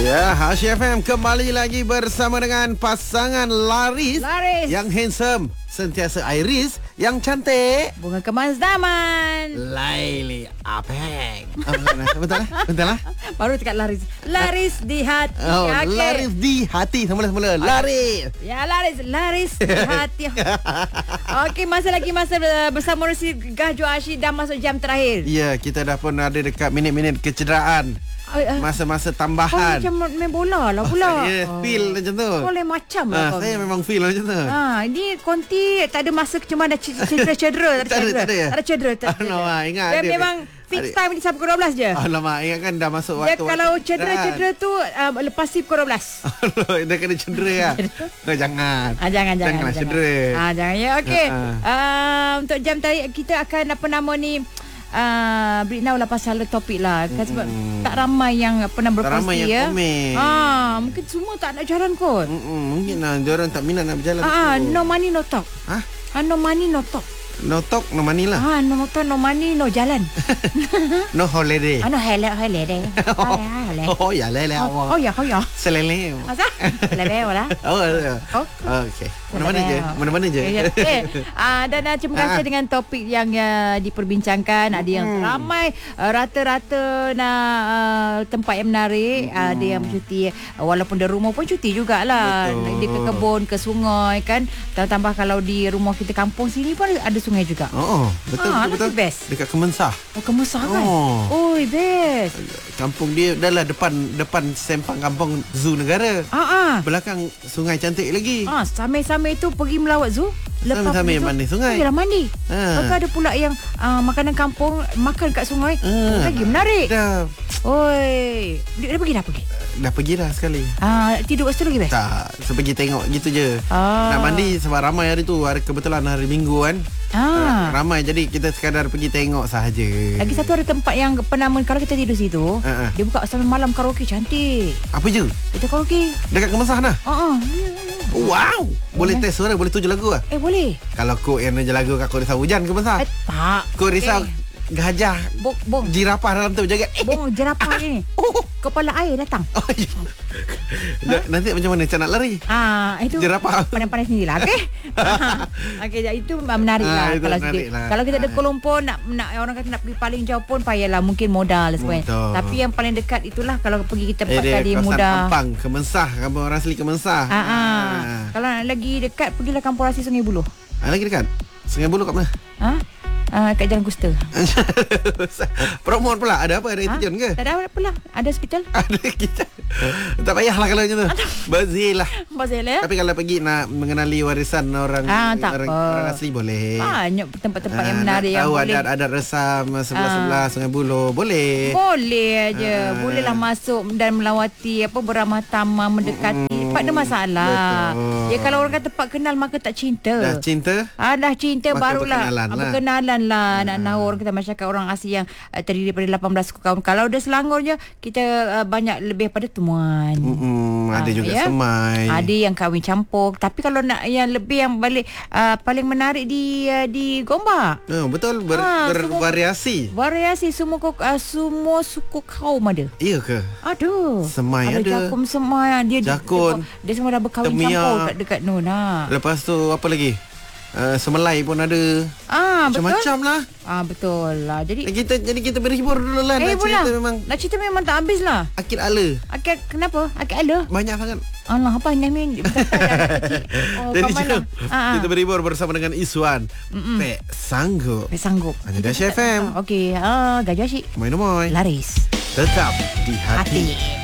Ya, Hasyim FM kembali lagi bersama dengan pasangan Laris yang handsome, sentiasa Iris yang cantik, bunga kemas zaman, Laili Apeng. Bentar lah. Baru cakap Laris di hati. Okay. Laris di hati semula. Laris. Ya, Laris di hati. Okey, masa bersama Resi Gahjo Asyik dah masuk jam terakhir. Ya, kita dah pun ada dekat minit-minit kecederaan. Masa-masa tambahan. Macam main bola lah pula. Feel macam tu. Boleh macam lah. Saya memang feel macam tu. Ini Conti tak ada masa cuma ada cedera. Tak ada cedera. Alamak, ingat dia memang fix time ni sampai pukul 12 je. Alamak, ingat kan dah masuk dia waktu. Kalau cedera tu lepas si pukul 12. Dia kena cedera lah. Jangan. Janganlah cedera. Jangan ya. Okey. Untuk jam tadi kita akan beritahu lah pasal topik lah kan, sebab tak ramai yang pernah berkongsi ya. Mungkin semua tak nak jalan kot. Mungkin lah diorang tak minat nak berjalan. No money no talk. No money no talk. No talk, no money lah. No talk, no money, no jalan. No holiday. No holiday. Oh ya, lele awak. Oh ya. Selele. Masa? Selele wala. Okey. Mana-mana je. Dan terima kasih dengan topik yang diperbincangkan. Ada yang ramai rata-rata nak tempat yang menarik. Ada yang bercuti walaupun di rumah pun cuti jugalah. Dia ke kebun, ke sungai kan. Tambah kalau di rumah kita kampung sini pun ada sungai juga. Betul. Best. Dekat Kemensah. Kemensah kan? Oi, best. Kampung dia dah lah depan sempang kampung zoo negara. Belakang sungai cantik lagi. Samai-samai tu pergi melawat zoo. Lepas samai mandi sungai. Pergilah mandi. Lepas ada pula yang makanan kampung makan kat sungai. Lagi menarik. Dah. Oi, dah pergi. Dah pergi dah sekali. Tidur kat situ lagi best? Tak, pergi tengok gitu je. Nak mandi sebab ramai hari tu, kebetulan hari Minggu kan. Ramai, jadi kita sekadar pergi tengok sahaja. Lagi satu ada tempat yang pernah kalau kita tidur situ, dia buka sampai malam karaoke cantik. Apa je? Itu karaoke dekat Kemensah nah. Wow, boleh test suara, boleh tuju lagu ah? Boleh. Kalau kau yang nak lagu kau risau hujan Kemensah? Tak. Kau risau gajah, bong jirafah dalam tu jaga. Bong jirafah ni. Kepala air datang. Nanti macam mana cara nak lari? Itu jirafah pandai-pandai sendirilah. Okey, itu menarik lah. Kalau kita ada kelompok nak orang kata nak pergi paling jauh pun payahlah, mungkin modal sebagainya. Tapi yang paling dekat itulah kalau pergi kita tempat tadi mudah. Kampung Kemensah, kampung orang asli Kemensah. Kalau lagi dekat pergilah kampung asli Sungai Buloh. Lagi dekat. Sungai Buloh kat mana? Kat Jalan Kusta. Promote pula. Ada apa? Ada itijan ke? Tak ada apa lah. Ada hospital. Ada kita. Tak payahlah kalau macam tu. Bazir lah. Tapi kalau pergi nak mengenali warisan orang asli boleh. Banyak tempat-tempat yang menarik yang boleh. Tahu adat resam sebelah-sebelah Sungai Buloh. Boleh. Boleh aja. Bolehlah masuk dan melawati beramah tamah, mendekati. Tak ada masalah. Betul. Ya, kalau orang kata pak kenal maka tak cinta. Dah cinta? Dah cinta maka barulah. Berkenalan lah. Nak tahu orang kita masyarakat orang asli yang terdiri daripada 18 suku kaum. Kalau dah Selangornya, kita banyak lebih pada temuan. Ada juga semai. Ada yang kahwin campur. Tapi kalau nak yang lebih yang balik paling menarik di Gombak. Betul. Bervariasi. Variasi semua suku kaum ada. Iya ke? Aduh. Semai ada. Jakun semai. Jakun. Dia semua dah berkahwin campur dekat Nona. Lepas tu apa lagi? Semelai pun ada. Macam-macam lah. Betul lah. Jadi kita berhibur dulu lah. Nak cerita memang tak habis lah. Akid ala. Kenapa? Akid ala? Banyak sangat. Allah, apa ni? Jadi kita berhibur bersama dengan Iswan. Pek sanggup. Hanya Hasyim FM. Okey. Gajah Asyik. Moy. Laris. Tetap di hati.